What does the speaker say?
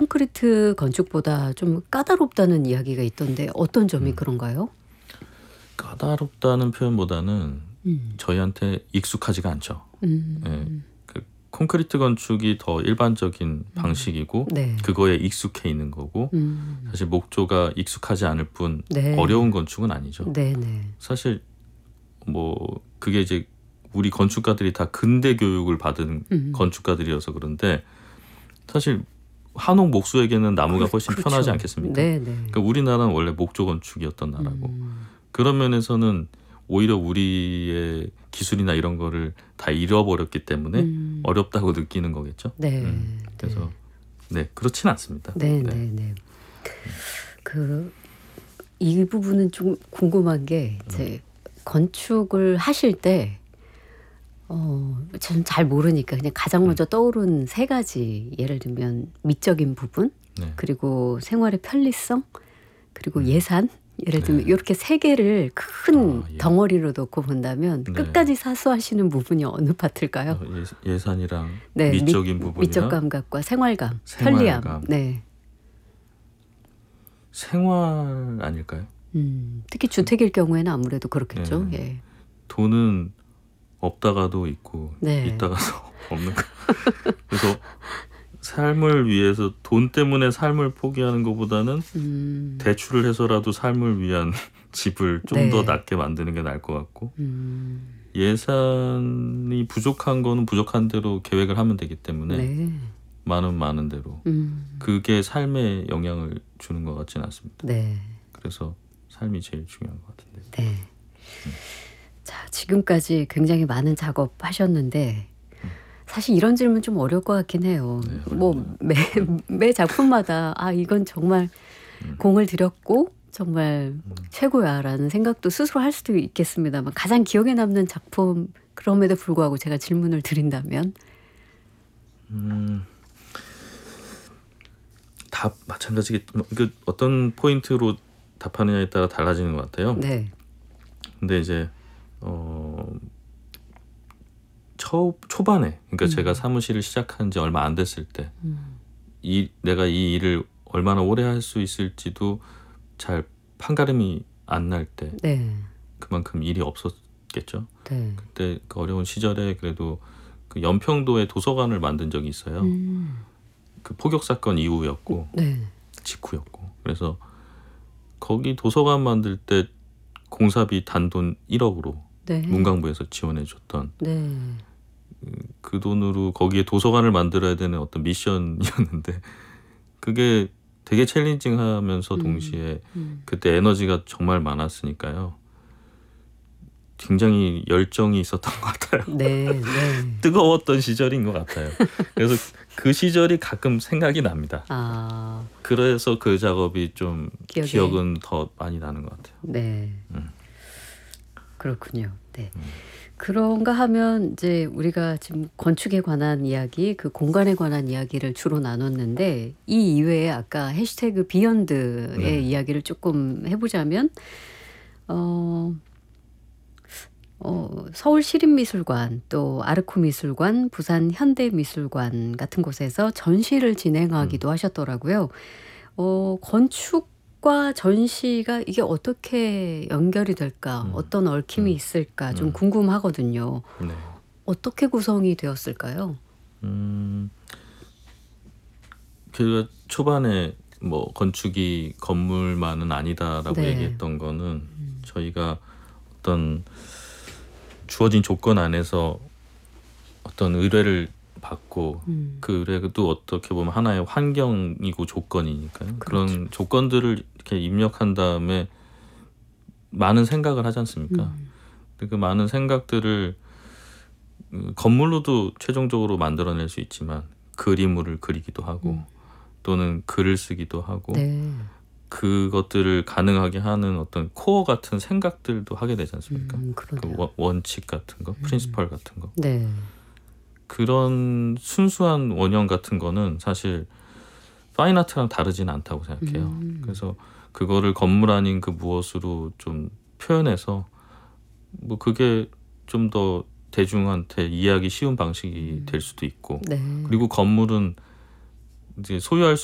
콘크리트 건축보다 좀 까다롭다는 이야기가 있던데 어떤 점이 그런가요? 까다롭다는 표현보다는 음. 저희한테 익숙하지가 않죠. 예, 음. 그 콘크리트 건축이 더 일반적인 방식이고 네. 그거에 익숙해 있는 거고 사실 목조가 익숙하지 않을 뿐 네. 어려운 건축은 아니죠. 네네. 사실 뭐 그게 이제 우리 건축가들이 다 근대 교육을 받은 건축가들이어서 그런데 사실 한옥 목수에게는 나무가 훨씬 그렇죠. 편하지 않겠습니까? 네네. 그러니까 우리나라는 원래 목조 건축이었던 나라고 그런 면에서는 오히려 우리의 기술이나 이런 거를 다 잃어버렸기 때문에 어렵다고 느끼는 거겠죠. 네. 그래서 네 그렇진 않습니다. 네네네. 이 부분은 좀 궁금한 게 이제 건축을 하실 때 저는 잘 모르니까 그냥 가장 먼저 떠오른 세 가지 예를 들면 미적인 부분 네. 그리고 생활의 편리성 그리고 예산 예를 들면 네. 이렇게 세 개를 큰 예. 덩어리로 놓고 본다면 네. 끝까지 사수하시는 부분이 어느 파트일까요? 예산이랑 네, 미적인 부분이랑 미적 감각과 생활감, 생활감. 편리함. 네. 생활 아닐까요? 특히 주택일 경우에는 아무래도 그렇겠죠. 네. 예. 돈은 없다가도 있고 네. 있다가도 없는 거. 그래서 삶을 위해서 돈 때문에 삶을 포기하는 것보다는 대출을 해서라도 삶을 위한 집을 좀 더 네. 낫게 만드는 게 나을 것 같고 예산이 부족한 거는 부족한 대로 계획을 하면 되기 때문에 네. 많은 대로 그게 삶에 영향을 주는 것 같지는 않습니다. 네. 그래서 삶이 제일 중요한 것 같은데. 네. 자, 지금까지 굉장히 많은 작업하셨는데 사실 이런 질문 좀 어려울 것 같긴 해요. 네, 뭐 매 작품마다 이건 정말 공을 들였고 정말 최고야라는 생각도 스스로 할 수도 있겠습니다만 가장 기억에 남는 작품 그럼에도 불구하고 제가 질문을 드린다면 다 마찬가지겠. 그 어떤 포인트로 답하느냐에 따라 달라지는 것 같아요. 네. 근데 이제 초반에 그러니까 제가 사무실을 시작한 지 얼마 안 됐을 때 내가 이 일을 얼마나 오래 할 수 있을지도 잘 판가름이 안 날 때 네. 그만큼 일이 없었겠죠. 네. 그때 그 어려운 시절에 그래도 그 연평도에 도서관을 만든 적이 있어요. 그 포격 사건 이후였고 네. 직후였고 그래서 거기 도서관 만들 때 공사비 단돈 1억으로 네. 문광부에서 지원해 줬던 네. 그 돈으로 거기에 도서관을 만들어야 되는 어떤 미션이었는데 그게 되게 챌린징하면서 동시에 그때 에너지가 정말 많았으니까요. 굉장히 열정이 있었던 것 같아요. 네. 네. 뜨거웠던 시절인 것 같아요. 그래서 그 시절이 가끔 생각이 납니다. 그래서 그 작업이 좀 기억은 더 많이 나는 것 같아요. 네. 그렇군요. 네. 그런가 하면 이제 우리가 지금 건축에 관한 이야기, 그 공간에 관한 이야기를 주로 나눴는데 이 이외에 아까 해시태그 비욘드의 네. 이야기를 조금 해보자면 서울시립미술관 또 아르코미술관, 부산 현대미술관 같은 곳에서 전시를 진행하기도 하셨더라고요. 건축과 전시가 이게 어떻게 연결이 될까? 어떤 얽힘이 있을까? 좀 궁금하거든요. 네. 어떻게 구성이 되었을까요? 제가 초반에 뭐 건축이 건물만은 아니다라고 네. 얘기했던 거는 저희가 어떤 주어진 조건 안에서 어떤 의뢰를 받고 그 의뢰도 어떻게 보면 하나의 환경이고 조건이니까요. 그런 조건들을 이렇게 입력한 다음에 많은 생각을 하지 않습니까? 근데 그 많은 생각들을 건물로도 최종적으로 만들어낼 수 있지만 그림을 그리기도 하고 또는 글을 쓰기도 하고 네. 그것들을 가능하게 하는 어떤 코어 같은 생각들도 하게 되지 않습니까? 그러네요. 그 원칙 같은 거, 프린시펄 같은 거. 네. 그런 순수한 원형 같은 거는 사실 파인아트랑 다르지는 않다고 생각해요. 그래서 그거를 건물 아닌 그 무엇으로 좀 표현해서 뭐 그게 좀 더 대중한테 이해하기 쉬운 방식이 될 수도 있고 네. 그리고 건물은 이제 소유할